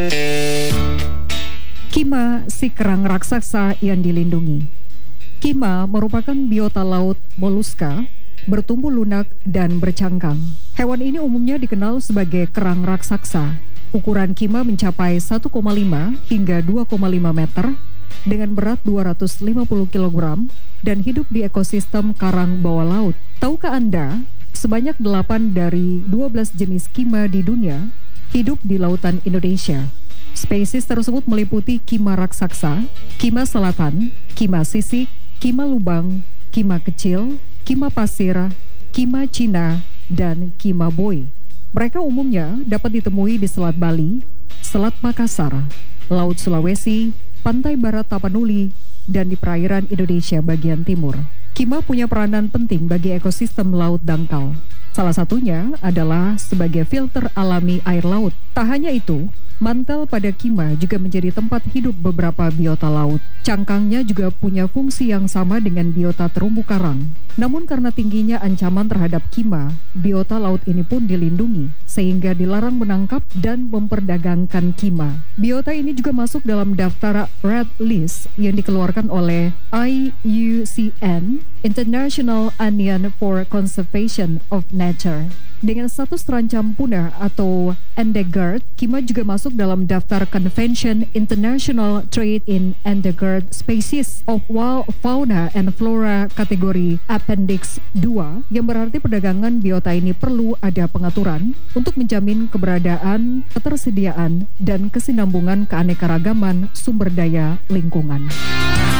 Kima, si kerang raksasa yang dilindungi. Kima merupakan biota laut moluska, bertumbuh lunak dan bercangkang. Hewan ini umumnya dikenal sebagai kerang raksasa. Ukuran kima mencapai 1,5 hingga 2,5 meter dengan berat 250 kg dan hidup di ekosistem karang bawah laut. Tahukah Anda, sebanyak 8 dari 12 jenis kima di dunia hidup di lautan Indonesia. Spesies tersebut meliputi kima raksasa, kima selatan, kima sisik, kima lubang, kima kecil, kima pasir, kima Cina, dan kima boy. Mereka umumnya dapat ditemui di Selat Bali, Selat Makassar, Laut Sulawesi, Pantai Barat Tapanuli, dan di perairan Indonesia bagian timur. Kima punya peranan penting bagi ekosistem laut dangkal. Salah satunya adalah sebagai filter alami air laut. Tak hanya itu, mantel pada kima juga menjadi tempat hidup beberapa biota laut. Cangkangnya juga punya fungsi yang sama dengan biota terumbu karang. Namun karena tingginya ancaman terhadap kima, biota laut ini pun dilindungi, sehingga dilarang menangkap dan memperdagangkan kima. Biota ini juga masuk dalam daftar Red List yang dikeluarkan oleh IUCN, International Union for Conservation of Nature. Dengan status terancam punah atau endangered, kima juga masuk dalam daftar Convention International Trade in Endangered Species of Wild Fauna and Flora kategori Appendix 2, yang berarti perdagangan biota ini perlu ada pengaturan untuk menjamin keberadaan, ketersediaan, dan kesinambungan keanekaragaman sumber daya lingkungan.